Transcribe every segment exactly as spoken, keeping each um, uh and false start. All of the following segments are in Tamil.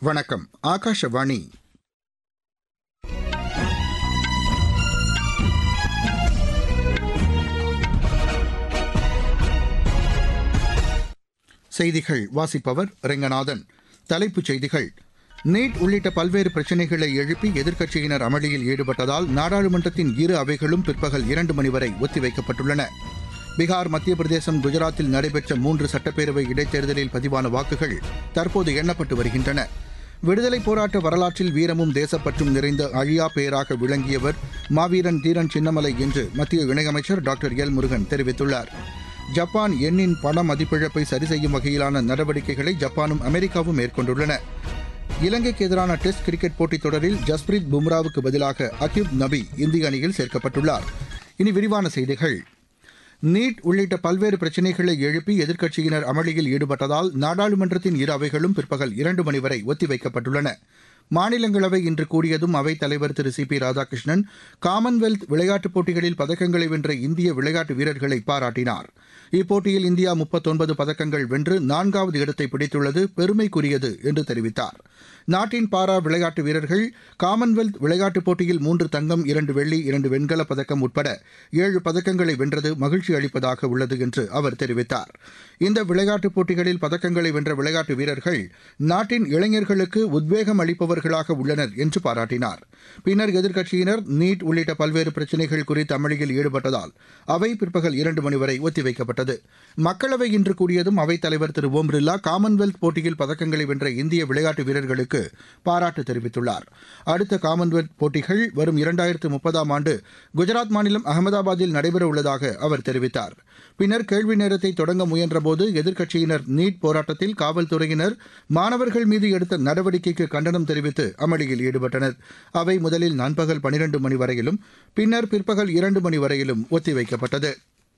வணக்கம். ஆகாஷவாணி. செய்திகள் வாசிப்பவர் ரெங்கநாதன். தலைப்புச் செய்திகள். நீட் உள்ளிட்ட பல்வேறு பிரச்சினைகளை எழுப்பி எதிர்க்கட்சியினர் அமளியில் ஈடுபட்டதால் நாடாளுமன்றத்தின் இரு அவைகளும் பிற்பகல் இரண்டு மணி வரை ஒத்திவைக்கப்பட்டுள்ளன. பீகார், மத்திய பிரதேசம், குஜராத்தில் நடைபெற்ற மூன்று சட்டப்பேரவை இடைத்தேர்தலில் பதிவான வாக்குகள் தற்போது எண்ணப்பட்டு வருகின்றன. விடுதலைப் போராட்ட வரலாற்றில் வீரமும் தேசப்பற்றும் நிறைந்த அழியா பெயராக விளங்கியவர் மாவீரன் தீரன் சின்னமலை என்று மத்திய இணையமைச்சர் டாக்டர் எல் முருகன் தெரிவித்துள்ளார். ஜப்பான் எண்ணின் பண மதிப்பிழப்பை சரி செய்யும் வகையிலான நடவடிக்கைகளை ஜப்பானும் அமெரிக்காவும் மேற்கொண்டுள்ளன. இலங்கைக்கு எதிரான டெஸ்ட் கிரிக்கெட் போட்டித் தொடரில் ஜஸ்பிரீத் பும்ராவுக்கு பதிலாக அக்யூப் நபி இந்திய அணியில் சேர்க்கப்பட்டுள்ளார். இனி விரிவான செய்திகள். நீட் உள்ளிட்ட பல்வேறு பிரச்சினைகளை எழுப்பி எதிர்க்கட்சியினர் அமளியில் ஈடுபட்டதால் நாடாளுமன்றத்தின் இரு அவைகளும் பிற்பகல் இரண்டு மணி வரை ஒத்திவைக்கப்பட்டுள்ளன. மாநிலங்களவை இன்று கூடியதும் அவைத் தலைவர் திரு சி பி ராதாகிருஷ்ணன் காமன்வெல்த் விளையாட்டுப் போட்டிகளில் பதக்கங்களை வென்ற இந்திய விளையாட்டு வீரர்களை பாராட்டினார். இப்போட்டியில் இந்தியா முப்பத்தொன்பது பதக்கங்கள் வென்று நான்காவது இடத்தை பிடித்துள்ளது பெருமைக்குரியது என்று தெரிவித்தார். நாட்டின் பாரா விளையாட்டு வீரர்கள் காமன்வெல்த் விளையாட்டுப் போட்டியில் மூன்று தங்கம், இரண்டு வெள்ளி, இரண்டு வெண்கலப் பதக்கம் உட்பட ஏழு பதக்கங்களை வென்றது மகிழ்ச்சி அளிப்பதாக உள்ளது என்று அவர் தெரிவித்தார். இந்த விளையாட்டுப் போட்டிகளில் பதக்கங்களை வென்ற விளையாட்டு வீரர்கள் நாட்டின் இளைஞர்களுக்கு உத்வேகம் அளிப்பவர்களாக உள்ளனர் என்று பாராட்டினார். பின்னர் எதிர்க்கட்சியினர் நீட் உள்ளிட்ட பல்வேறு பிரச்சினைகள் குறித்து அமளியில் ஈடுபட்டதால் அவை பிற்பகல் இரண்டு மணி வரை ஒத்திவைக்கப்பட்டது. மக்களவை இன்று கூடியதும் அவைத் தலைவர் திரு ஓம் பிர்லா காமன்வெல்த் போட்டியில் பதக்கங்களை வென்ற இந்திய விளையாட்டு வீரர்களுக்கு பாராட்டு தெரிவித்துள்ளார். அடுத்த காமன்வெல்த் போட்டிகள் வரும் இரண்டாயிரத்து முப்பதாம் ஆண்டு குஜராத் மாநிலம் அகமதாபாத்தில் நடைபெற உள்ளதாக அவர் தெரிவித்தார். பின்னர் கேள்வி நேரத்தை தொடங்க முயன்றபோது எதிர்க்கட்சியினர் நீட் போராட்டத்தில் காவல்துறையினர் மாணவர்கள் மீது எடுத்த நடவடிக்கைக்கு கண்டனம் தெரிவித்து அமளியில் ஈடுபட்டனர். அவை முதலில் நண்பகல் பனிரண்டு மணி வரையிலும் பின்னர் பிற்பகல் இரண்டு மணி வரையிலும் ஒத்திவைக்கப்பட்டது.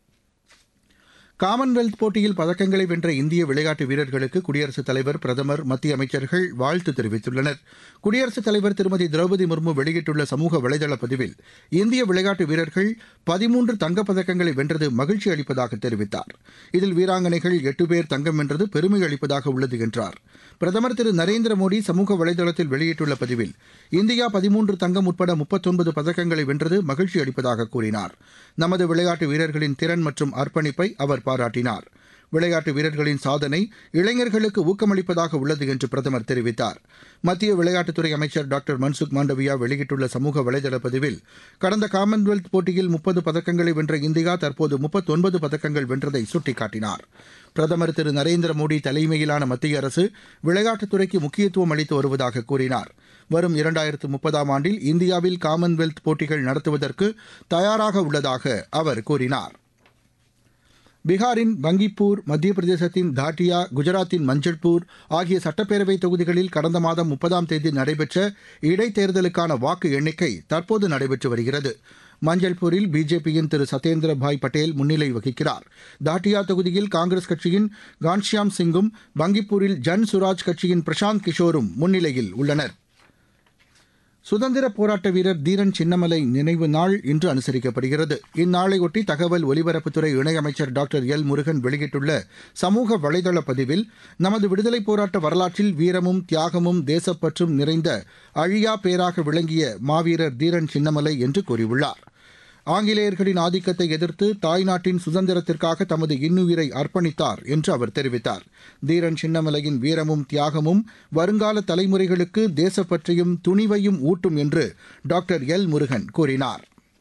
காமன்வெல்த் போட்டியில் பதக்கங்களை வென்ற இந்திய விளையாட்டு வீரர்களுக்கு குடியரசுத் தலைவர், பிரதமர், மத்திய அமைச்சர்கள் வாழ்த்து தெரிவித்துள்ளனர். குடியரசுத் தலைவர் திருமதி திரௌபதி முர்மு வெளியிட்டுள்ள சமூக வலைதள பதிவில் இந்திய விளையாட்டு வீரர்கள் பதிமூன்று தங்கப்பதக்கங்களை வென்றது மகிழ்ச்சி அளிப்பதாக தெரிவித்தார். இதில் வீராங்கனைகள் எட்டு பேர் தங்கம் வென்றது பெருமை அளிப்பதாக உள்ளது என்றார். பிரதமர் திரு நரேந்திர மோடி சமூக வலைதளத்தில் வெளியிட்டுள்ள பதிவில் இந்தியா பதிமூன்று தங்கம் உட்பட முப்பத்தொன்பது பதக்கங்களை வென்றது மகிழ்ச்சி அளிப்பதாக கூறினார். நமது விளையாட்டு வீரர்களின் திறன் மற்றும் அர்ப்பணிப்பை அவர் பாராட்டினார். விளையாட்டு வீரர்களின் சாதனை இளைஞர்களுக்கு ஊக்கமளிப்பதாக உள்ளது என்று பிரதமர் தெரிவித்தார். மத்திய விளையாட்டுத்துறை அமைச்சர் டாக்டர் மன்சுக் மாண்டவியா வெளியிட்டுள்ள சமூக வலைதள பதிவில் கடந்த காமன்வெல்த் போட்டியில் முப்பது பதக்கங்களை வென்ற இந்தியா தற்போது முப்பத்தொன்பது பதக்கங்கள் வென்றதை சுட்டிக்காட்டினார். பிரதமர் திரு நரேந்திர மோடி தலைமையிலான மத்திய அரசு விளையாட்டுத்துறைக்கு முக்கியத்துவம் அளித்து வருவதாக கூறினார். வரும் இரண்டாயிரத்து முப்பதாம் ஆண்டில் இந்தியாவில் காமன்வெல்த் போட்டிகள் நடத்துவதற்கு தயாராக உள்ளதாக அவர் கூறினார். பீகாரின் பங்கிப்பூர், மத்திய பிரதேசத்தின் தாட்டியா, குஜராத்தின் மஞ்சள்பூர் ஆகிய சட்டப்பேரவை தொகுதிகளில் கடந்த மாதம் முப்பதாம் தேதி நடைபெற்ற இடைத்தேர்தலுக்கான வாக்கு எண்ணிக்கை தற்போது நடைபெற்று வருகிறது. மஞ்சள்பூரில் பிஜேபியின் திரு சத்யேந்திர பாய் பட்டேல் முன்னிலை வகிக்கிறார். தாட்டியா தொகுதியில் காங்கிரஸ் கட்சியின் கான்ஷியாம் சிங்கும், பங்கிப்பூரில் ஜன் சுராஜ் கட்சியின் பிரசாந்த் கிஷோரும் முன்னிலையில் உள்ளனர். சுதந்திர போராட்ட வீரர் தீரன் சின்னமலை நினைவு நாள் இன்று அனுசரிக்கப்படுகிறது. இந்நாளையொட்டி தகவல் ஒலிபரப்புத்துறை இணையமைச்சர் டாக்டர் எல் முருகன் வெளியிட்டுள்ள சமூக வலைதள பதிவில் நமது விடுதலைப் போராட்ட வரலாற்றில் வீரமும் தியாகமும் தேசப்பற்றும் நிறைந்த அழியா பேராக விளங்கிய மாவீரர் தீரன் சின்னமலை என்று கூறியுள்ளார். ஆங்கிலேயர்களின் ஆதிக்கத்தை எதிர்த்து தாய்நாட்டின் சுதந்திரத்திற்காக தமது இன்னுயிரை அர்ப்பணித்தார் என்று அவர் தெரிவித்தார். தீரன் சின்னமலையின் வீரமும் தியாகமும் வருங்கால தலைமுறைகளுக்கு தேசப்பற்றையும் துணிவையும் ஊட்டும் என்று டாக்டர் எல் முருகன் கூறினார்.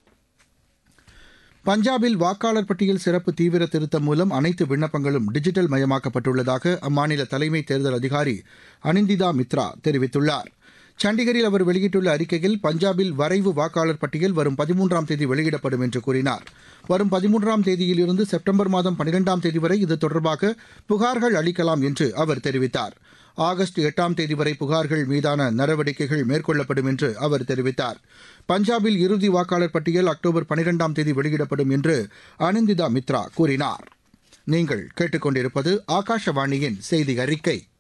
பஞ்சாபில் வாக்காளர் பட்டியல் சிறப்பு தீவிர திருத்தம் மூலம் அனைத்து விண்ணப்பங்களும் டிஜிட்டல் மயமாக்கப்பட்டுள்ளதாக அம்மாநில தலைமை தேர்தல் அதிகாரி அனிந்திதா மித்ரா தெரிவித்துள்ளார். சண்டிகரில் அவர் வெளியிட்டுள்ள அறிக்கையில் பஞ்சாபில் வரைவு வாக்காளர் பட்டியல் வரும் பதிமூன்றாம் தேதி வெளியிடப்படும் என்று கூறினார். வரும் பதிமூன்றாம் தேதியிலிருந்து செப்டம்பர் மாதம் பனிரெண்டாம் தேதி வரை இது தொடர்பாக புகார்கள் அளிக்கலாம் என்று அவர் தெரிவித்தார். ஆகஸ்ட் எட்டாம் தேதி வரை புகார்கள் மீதான நடவடிக்கைகள் மேற்கொள்ளப்படும் என்று அவர் தெரிவித்தார். பஞ்சாபில் இறுதி வாக்காளர் பட்டியல் அக்டோபர் பனிரெண்டாம் தேதி வெளியிடப்படும் என்று அனிந்திதா மித்ரா கூறினார். நீங்கள் கேட்டுக்கொண்டிருப்பது ஆகாஷவாணியின் செய்தி அறிக்கை.